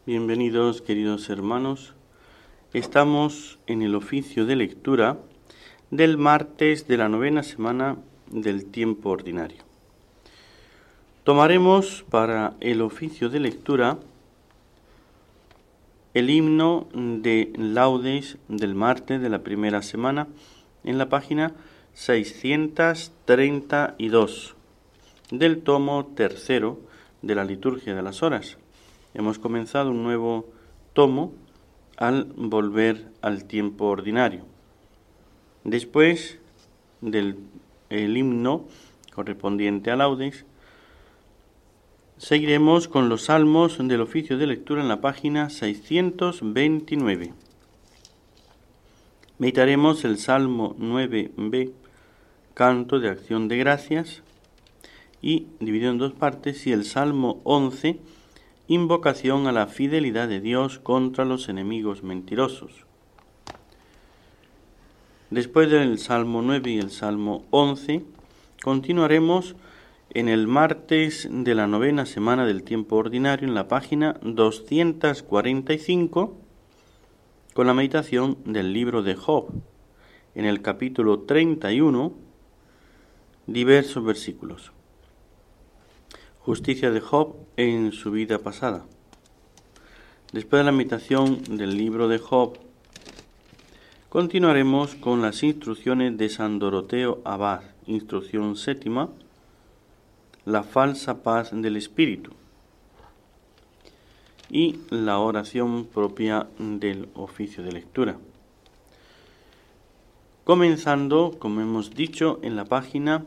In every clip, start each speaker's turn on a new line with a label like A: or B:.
A: Bienvenidos, queridos hermanos. Estamos en el oficio de lectura del martes de la 9ª semana del tiempo ordinario. Tomaremos para el oficio de lectura el himno de laudes del martes de la primera semana en la página 632 del tomo tercero de la liturgia de las horas. Hemos comenzado un nuevo tomo al volver al tiempo ordinario. Después del himno correspondiente a laudes, seguiremos con los salmos del oficio de lectura en la página 629. Meditaremos el Salmo 9b, Canto de Acción de Gracias, y dividido en dos partes, y el Salmo 11, Invocación a la fidelidad de Dios contra los enemigos mentirosos. Después del Salmo 9 y el Salmo 11, continuaremos en el martes de la 9ª semana del tiempo ordinario en la página 245 con la meditación del libro de Job, en el capítulo 31, diversos versículos. Justicia de Job en su vida pasada. Después de la meditación del libro de Job, continuaremos con las instrucciones de San Doroteo Abad, instrucción 7, la falsa paz del espíritu, y la oración propia del oficio de lectura. Comenzando, como hemos dicho, en la página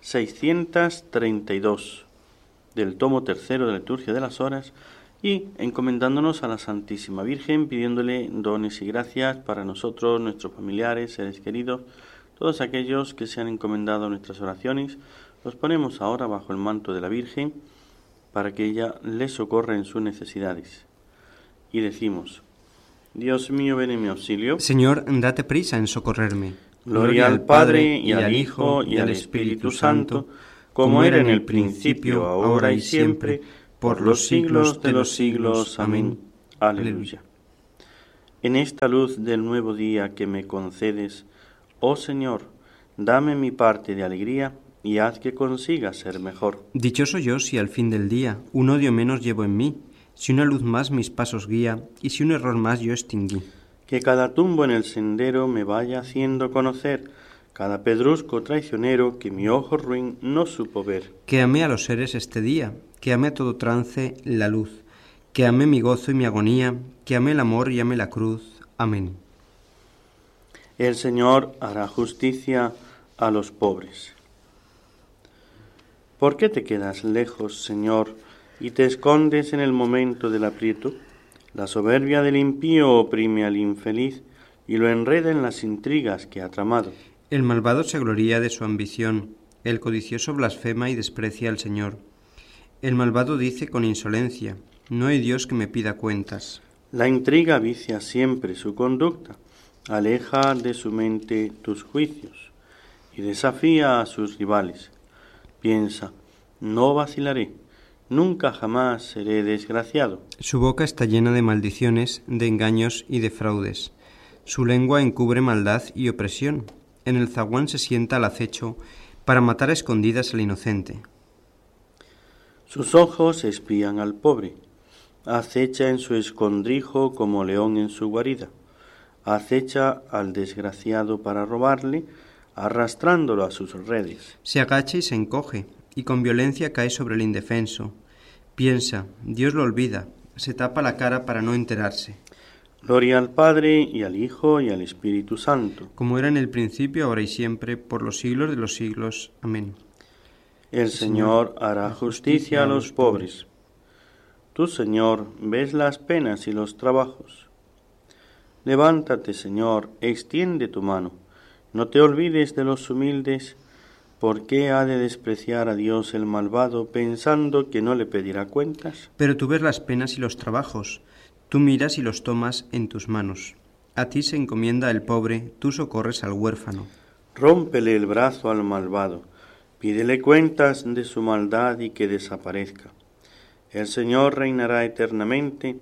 A: 632 del tomo tercero de la liturgia de las horas, y encomendándonos a la Santísima Virgen, pidiéndole dones y gracias para nosotros, nuestros familiares, seres queridos, todos aquellos que se han encomendado a nuestras oraciones. Los ponemos ahora bajo el manto de la Virgen para que ella les socorra en sus necesidades. Y decimos: Dios mío, ven en mi auxilio.
B: Señor, date prisa en socorrerme.
A: Gloria al Padre, y al Hijo, y al Espíritu Santo, como era en el principio, ahora y siempre, por los siglos de los siglos. Amén. Aleluya. En esta luz del nuevo día que me concedes, oh Señor, dame mi parte de alegría y haz que consiga ser mejor.
B: Dichoso yo si al fin del día un odio menos llevo en mí, si una luz más mis pasos guía y si un error más yo extinguí.
A: Que cada tumbo en el sendero me vaya haciendo conocer, cada pedrusco traicionero que mi ojo ruin no supo ver.
B: Que amé a los seres este día, que amé todo trance la luz, que amé mi gozo y mi agonía, que amé el amor y amé la cruz. Amén.
A: El Señor hará justicia a los pobres. ¿Por qué te quedas lejos, Señor, y te escondes en el momento del aprieto? La soberbia del impío oprime al infeliz y lo enreda en las intrigas que ha tramado.
B: El malvado se gloría de su ambición, el codicioso blasfema y desprecia al Señor. El malvado dice con insolencia: no hay Dios que me pida cuentas.
A: La intriga vicia siempre su conducta, aleja de su mente tus juicios y desafía a sus rivales. Piensa: no vacilaré, nunca jamás seré desgraciado.
B: Su boca está llena de maldiciones, de engaños y de fraudes. Su lengua encubre maldad y opresión. En el zaguán se sienta al acecho para matar a escondidas al inocente.
A: Sus ojos espían al pobre, acecha en su escondrijo como león en su guarida, acecha al desgraciado para robarle, arrastrándolo a sus redes.
B: Se agacha y se encoge, y con violencia cae sobre el indefenso. Piensa: Dios lo olvida, se tapa la cara para no enterarse.
A: Gloria al Padre, y al Hijo, y al Espíritu Santo.
B: Como era en el principio, ahora y siempre, por los siglos de los siglos. Amén.
A: El Señor hará justicia a los pobres. Tú, Señor, ves las penas y los trabajos. Levántate, Señor, extiende tu mano. No te olvides de los humildes. ¿Por qué ha de despreciar a Dios el malvado, pensando que no le pedirá cuentas?
B: Pero tú ves las penas y los trabajos. Tú miras y los tomas en tus manos. A ti se encomienda el pobre, tú socorres al huérfano.
A: Rómpele el brazo al malvado, pídele cuentas de su maldad y que desaparezca. El Señor reinará eternamente,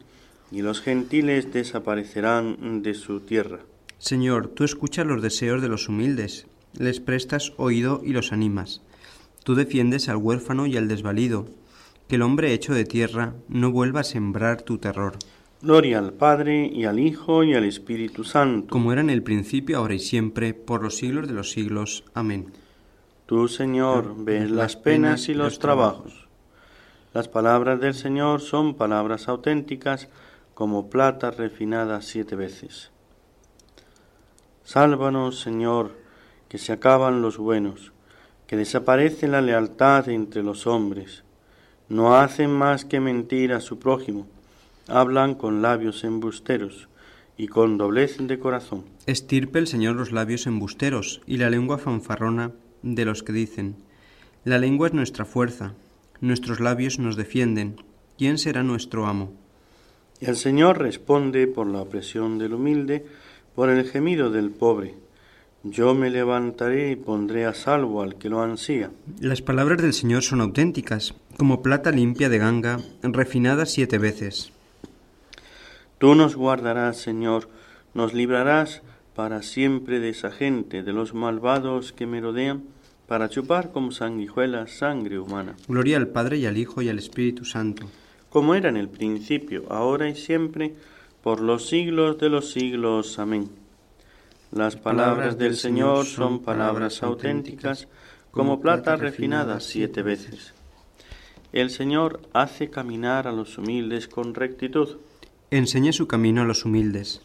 A: y los gentiles desaparecerán de su tierra.
B: Señor, tú escuchas los deseos de los humildes, les prestas oído y los animas. Tú defiendes al huérfano y al desvalido, que el hombre hecho de tierra no vuelva a sembrar tu terror.
A: Gloria al Padre, y al Hijo, y al Espíritu Santo.
B: Como era en el principio, ahora y siempre, por los siglos de los siglos. Amén.
A: Tú, Señor, ves las penas y los trabajos. Las palabras del Señor son palabras auténticas, como plata refinada 7 veces. Sálvanos, Señor, que se acaban los buenos, que desaparece la lealtad entre los hombres. No hacen más que mentir a su prójimo, hablan con labios embusteros y con doblez de corazón.
B: Estirpe el Señor los labios embusteros y la lengua fanfarrona de los que dicen: la lengua es nuestra fuerza, nuestros labios nos defienden, ¿quién será nuestro amo?
A: Y el Señor responde por la opresión del humilde, por el gemido del pobre. Yo me levantaré y pondré a salvo al que lo ansía.
B: Las palabras del Señor son auténticas, como plata limpia de ganga, refinada 7 veces.
A: Tú nos guardarás, Señor, nos librarás para siempre de esa gente, de los malvados que merodean, para chupar como sanguijuelas sangre humana.
B: Gloria al Padre y al Hijo y al Espíritu Santo.
A: Como era en el principio, ahora y siempre, por los siglos de los siglos. Amén. Las palabras del Señor son palabras auténticas, como plata refinada 7 veces. El Señor hace caminar a los humildes con rectitud.
B: Enseña su camino a los humildes.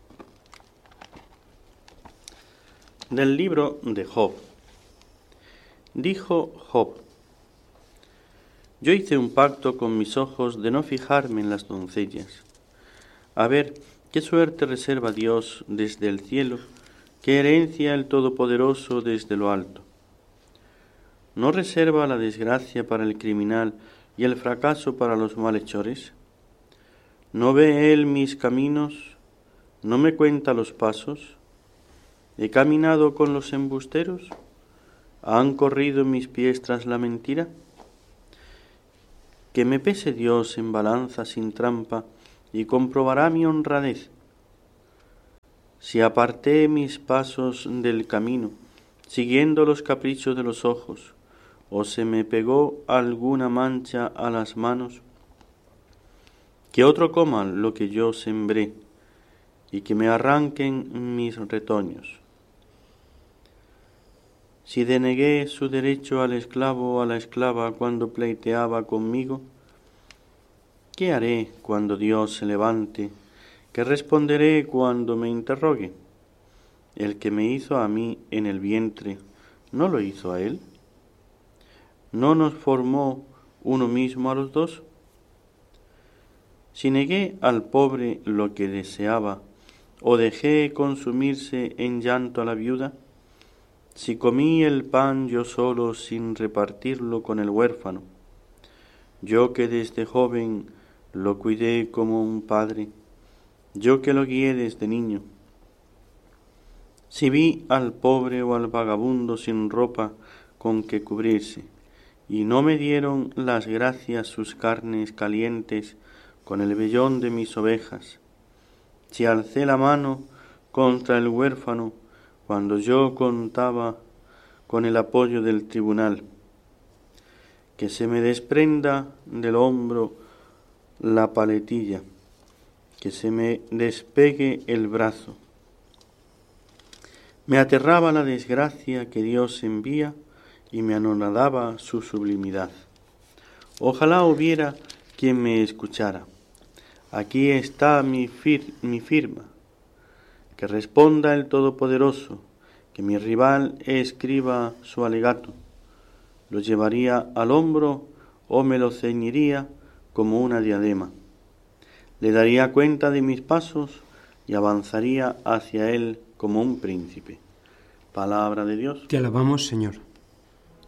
A: Del libro de Job. Dijo Job: yo hice un pacto con mis ojos de no fijarme en las doncellas. A ver, qué suerte reserva Dios desde el cielo, qué herencia el Todopoderoso desde lo alto. ¿No reserva la desgracia para el criminal y el fracaso para los malhechores? ¿No ve él mis caminos? ¿No me cuenta los pasos? ¿He caminado con los embusteros? ¿Han corrido mis pies tras la mentira? Que me pese Dios en balanza sin trampa y comprobará mi honradez. Si aparté mis pasos del camino, siguiendo los caprichos de los ojos, o se me pegó alguna mancha a las manos, que otro coma lo que yo sembré, y que me arranquen mis retoños. Si denegué su derecho al esclavo o a la esclava cuando pleiteaba conmigo, ¿qué haré cuando Dios se levante? ¿Qué responderé cuando me interrogue? El que me hizo a mí en el vientre, ¿no lo hizo a él? ¿No nos formó uno mismo a los dos? Si negué al pobre lo que deseaba, o dejé consumirse en llanto a la viuda, si comí el pan yo solo sin repartirlo con el huérfano, yo que desde joven lo cuidé como un padre, yo que lo guié desde niño. Si vi al pobre o al vagabundo sin ropa con que cubrirse, y no me dieron las gracias sus carnes calientes con el vellón de mis ovejas, si alcé la mano contra el huérfano cuando yo contaba con el apoyo del tribunal, que se me desprenda del hombro la paletilla, que se me despegue el brazo. Me aterraba la desgracia que Dios envía y me anonadaba su sublimidad. Ojalá hubiera quien me escuchara. Aquí está mi firma. Que responda el Todopoderoso, que mi rival escriba su alegato. Lo llevaría al hombro o me lo ceñiría como una diadema. Le daría cuenta de mis pasos y avanzaría hacia él como un príncipe. Palabra de Dios.
B: Te alabamos, Señor.